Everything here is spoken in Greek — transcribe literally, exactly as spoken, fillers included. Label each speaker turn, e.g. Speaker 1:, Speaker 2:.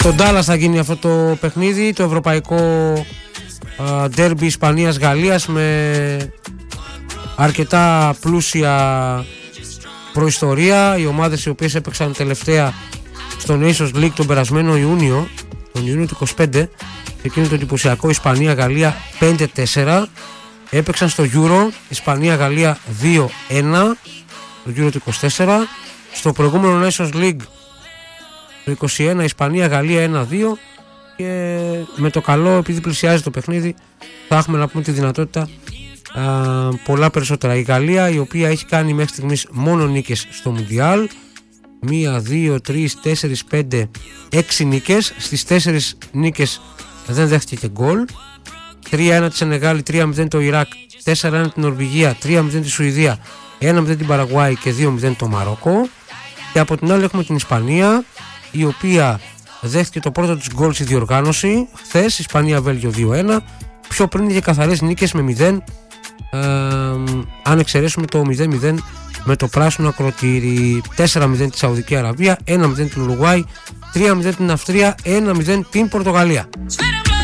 Speaker 1: Το Ντάλλας θα γίνει αυτό το παιχνίδι, το ευρωπαϊκό ντέρμπι Ισπανίας-Γαλλίας με αρκετά πλούσια προϊστορία. Οι ομάδες οι οποίες έπαιξαν τελευταία στο Nations League τον περασμένο Ιούνιο, τον Ιούνιο του είκοσι πέντε, εκείνο το εντυπωσιακό Ισπανία-Γαλλία πέντε τέσσερα, έπαιξαν στο Euro Ισπανία-Γαλλία δύο ένα, το Euro του είκοσι τέσσερα, στο προηγούμενο Nations League το είκοσι ένα Ισπανία-Γαλλία ένα δύο, και με το καλό, επειδή πλησιάζει το παιχνίδι, θα έχουμε να πούμε τη δυνατότητα α, πολλά περισσότερα. Η Γαλλία, η οποία έχει κάνει μέχρι στιγμής μόνο νίκες στο Μουντιάλ, μία, δύο, τρεις, τέσσερις, πέντε, έξι νίκες. Στις τέσσερις νίκες δεν δέχτηκε και γκολ. τρία ένα τη Σενεγάλη, τρία μηδέν το Ιράκ, τέσσερα ένα την Νορβηγία, τρία μηδέν τη Σουηδία, ένα μηδέν την Παραγουάη και δύο μηδέν το Μαρόκο. Και από την άλλη έχουμε την Ισπανία, η οποία δέχτηκε το πρώτο της γκολ στη διοργάνωση χθες, Ισπανία-Βέλγιο δύο ένα. Πιο πριν είχε καθαρές νίκες με μηδέν, ε, αν εξαιρέσουμε το μηδέν μηδέν με το πράσινο ακροτήρι. Τέσσερα μηδέν τη Σαουδική Αραβία, ένα μηδέν την Ουρουγουάη, τρία μηδέν την Αυστρία, ένα μηδέν την Πορτογαλία.